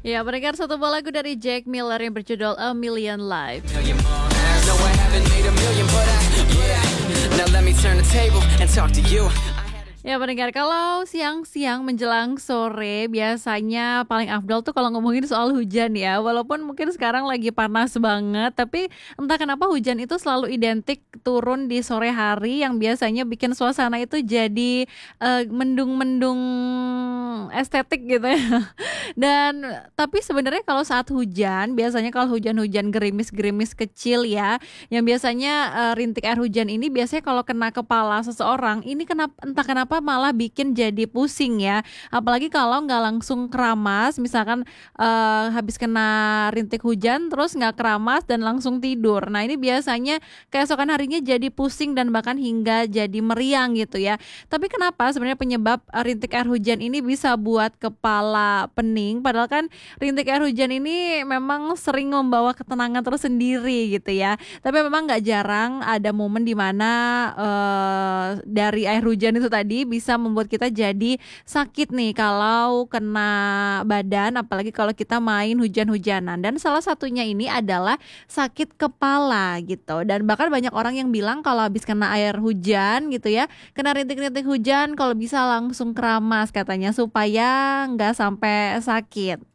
Ya, mendengar satu buah lagu dari Jack Miller yang berjudul A Million Life. Million more hands. No, I haven't made a million, but now let me turn the table and talk to you. Ya, pendengar, kalau siang-siang menjelang sore biasanya paling afdol tuh kalau ngomongin soal hujan ya. Walaupun mungkin sekarang lagi panas banget, tapi entah kenapa hujan itu selalu identik turun di sore hari yang biasanya bikin suasana itu jadi mendung-mendung estetik gitu ya. Dan tapi sebenarnya kalau saat hujan, biasanya kalau hujan-hujan gerimis-gerimis kecil ya, yang biasanya rintik air hujan ini biasanya kalau kena kepala seseorang, ini entah kenapa malah bikin jadi pusing ya. Apalagi kalau nggak langsung keramas, misalkan habis kena rintik hujan terus nggak keramas dan langsung tidur. Nah, ini biasanya keesokan harinya jadi pusing dan bahkan hingga jadi meriang gitu ya. Tapi kenapa sebenarnya penyebab rintik air hujan ini bisa buat kepala pening? Padahal kan rintik air hujan ini memang sering membawa ketenangan tersendiri gitu ya. Tapi memang nggak jarang ada momen di mana dari air hujan itu tadi bisa membuat kita jadi sakit nih kalau kena badan, apalagi kalau kita main hujan-hujanan. Dan salah satunya ini adalah sakit kepala gitu. Dan bahkan banyak orang yang bilang kalau habis kena air hujan gitu ya, kena rintik-rintik hujan, kalau bisa langsung keramas katanya supaya nggak sampai sakit.